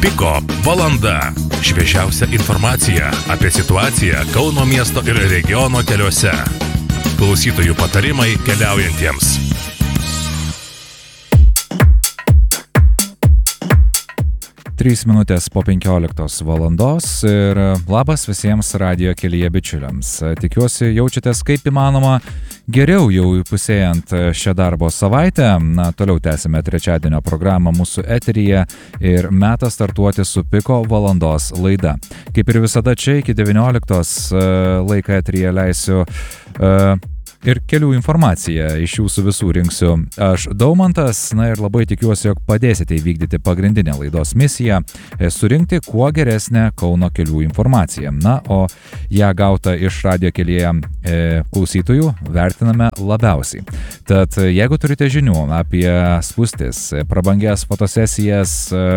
Piko valanda. Šviežiausia informacija apie situaciją Kauno miesto ir regiono keliuose. Klausytojų patarimai keliaujantiems. Trys minutės po 15 valandos ir labas visiems radijo kelyje bičiuliams. Tikiuosi jaučiatės kaip įmanoma geriau jau įpusėjant šią darbo savaitę. Toliau tęsime trečiadienio programą mūsų eteryje ir metas startuoti su Piko valandos laida. Kaip ir visada čia iki 19 laiką eteryje leisiu ir kelių informaciją iš jūsų visų rinksiu aš, Daumantas, ir labai tikiuosi, jog padėsite įvykdyti pagrindinę laidos misiją – surinkti kuo geresnę Kauno kelių informaciją. O ją gautą iš radijo kelyje klausytojų vertiname labiausiai. Tad jeigu turite žinių apie spūstis, prabangias fotosesijas,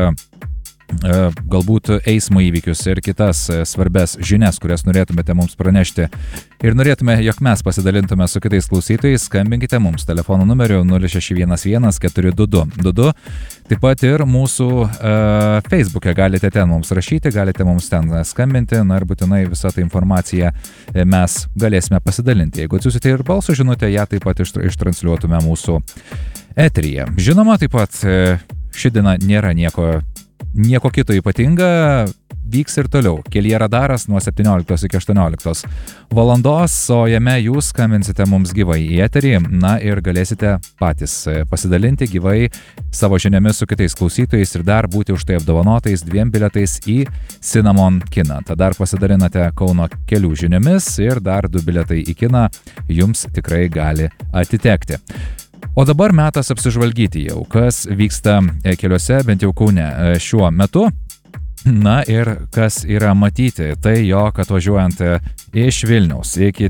galbūt eismo įvykius ir kitas svarbes žinias, kurias norėtumėte mums pranešti ir norėtume, jog mes pasidalintume su kitais klausytojais, skambinkite mums telefono numeriu 0611 42222. Taip pat ir mūsų Facebook'e galite ten mums rašyti, galite mums ten skambinti, ir būtinai visą tą informaciją mes galėsime pasidalinti. Jeigu atsiųsite ir balso žinutę, ją taip pat ištransliuotume mūsų eteryje. Žinoma, taip pat ši diena nėra nieko kito ypatinga, vyks ir toliau. Kelyje radaras nuo 17 iki 18 valandos, o jame jūs skambinsite mums gyvai į eterį, ir galėsite patys pasidalinti gyvai savo žiniomis su kitais klausytojais ir dar būti už tai apdovanotais 2 bilietais į Cinnamon kiną. Tad dar pasidalinate Kauno kelių žiniomis ir dar 2 bilietai į kiną jums tikrai gali atitekti. O dabar metas apsižvalgyti jau, kas vyksta keliuose, bent jau Kaune šiuo metu. Ir kas yra matyti, tai jog atvažiuojant iš Vilniaus iki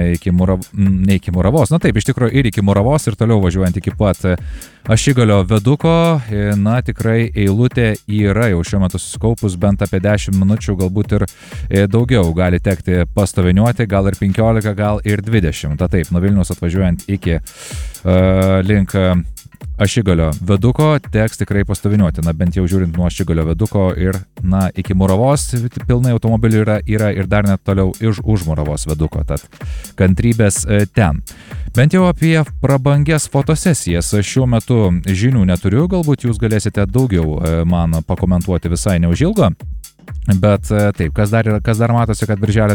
Muravos, taip, iš tikrųjų ir iki Muravos ir toliau važiuojant iki pat Ašigalio viaduko, tikrai eilutė yra jau šiuo metu susikaupus bent apie 10 minučių, galbūt ir daugiau gali tekti pastoviniuoti, gal ir 15, gal ir 20. Taip, nuo Vilniaus atvažiuojant iki link Ašigalio viaduko teks tikrai pastoviniuoti, bent jau žiūrint nuo Ašigalio viaduko ir iki Muravos pilnai automobilių yra ir dar net toliau už Muravos viaduko, tad kantrybės ten. Bent jau apie prabangias fotosesijas šiuo metu žinių neturiu, galbūt jūs galėsite daugiau man pakomentuoti visai neužilgo. Bet taip, kas dar matosi, kad Birželio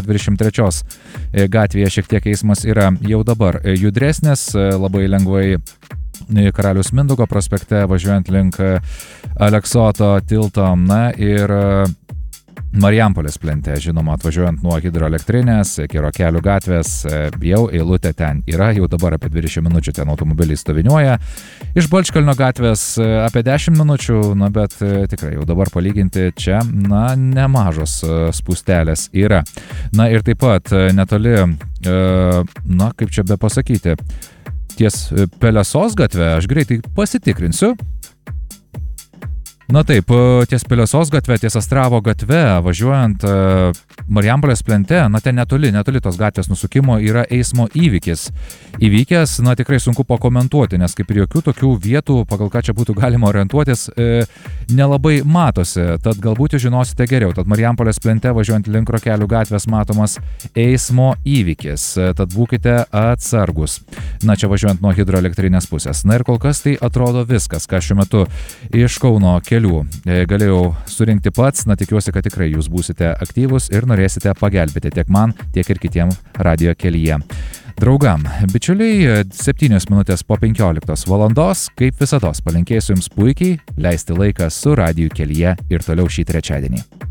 23 gatvėje šiek tiek eismas yra jau dabar judresnis, labai lengvai Karaliaus Mindaugo prospekte važiuojant link Aleksoto tilto, ir Marijampolės plente, žinoma, atvažiuojant nuo hidroelektrinės iki Rokelių gatvės, jau eilutė ten yra, jau dabar apie 20 minučių ten automobiliai stoviniuoja. Iš Balčkalnio gatvės apie 10 minučių, bet tikrai jau dabar palyginti čia, nemažos spūstelės yra. Ir taip pat netoli, kaip čia be pasakyti, ties Pelesos gatve, aš greitai pasitikrinsiu. Taip, ties Pelesos gatve, ties Astravo gatve, važiuojant Marijampolės plente, ten netoli tos gatvės nusukimo yra eismo įvykis. Įvykęs, tikrai sunku pakomentuoti, nes kaip ir jokių tokių vietų, pagal ką čia būtų galima orientuotis, nelabai matosi, tad galbūt jūs žinosite geriau. Tad Marijampolės plente važiuojant link Rokelių gatvės matomas eismo įvykis, tad būkite atsargus. Čia važiuojant nuo hidroelektrinės pusės. Ir kol kas tai atrodo viskas, ką šiuo metu iš Kauno kelių galėjau surinkti pats. Tikiuosi, kad tikrai jūs būsite aktyvus ir norėsite pagelbėti tiek man, tiek ir kitiem radijo kelyje draugam. Bičiuliai, 7 minutės po 15 valandos, kaip visados palinkėsiu jums puikiai leisti laiką su radiju kelyje ir toliau šį trečiadienį.